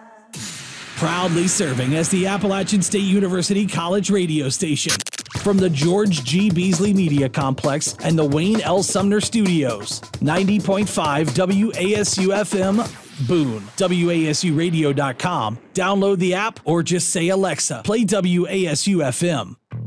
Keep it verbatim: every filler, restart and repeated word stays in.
Proudly serving as the Appalachian State University College radio station. From the George G. Beasley Media Complex and the Wayne L. Sumner Studios. ninety point five W A S U F M, Boone. W A S U radio dot com. Download the app or just say, Alexa, play W A S U F M.